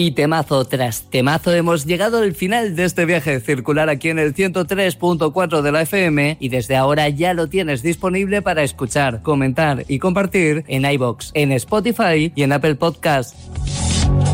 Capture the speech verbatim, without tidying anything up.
Y temazo tras temazo hemos llegado al final de este viaje circular aquí en el ciento tres punto cuatro de la F M y desde ahora ya lo tienes disponible para escuchar, comentar y compartir en iVoox, en Spotify y en Apple Podcasts.